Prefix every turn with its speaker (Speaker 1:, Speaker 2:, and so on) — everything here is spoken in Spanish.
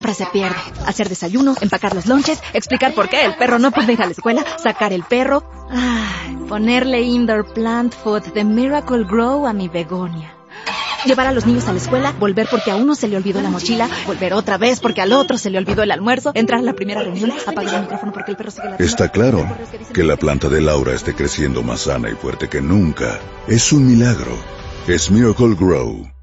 Speaker 1: siempre se pierde. Hacer desayuno, empacar los lonches, explicar por qué el perro no puede ir a la escuela, sacar el perro. Ponerle Indoor Plant Food de Miracle Grow a mi begonia. Llevar a los niños a la escuela, volver porque a uno se le olvidó la mochila, volver otra vez porque al otro se le olvidó el almuerzo, entrar a la primera reunión, apagar el micrófono porque el perro sigue ladrando.
Speaker 2: Está claro que la planta de Laura esté creciendo más sana y fuerte que nunca. Es un milagro. Es Miracle Grow.